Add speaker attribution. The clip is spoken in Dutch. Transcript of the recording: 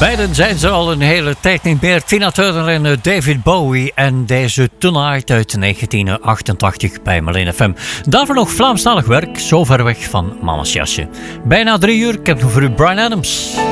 Speaker 1: Beiden zijn ze al een hele tijd niet meer. Tina Turner en David Bowie. En deze Tonight uit 1988 bij Marleen FM. Daarvoor nog Vlaamstalig werk, zo ver weg van Mama's jasje. Bijna 3 uur, ik heb nog voor u Bryan Adams.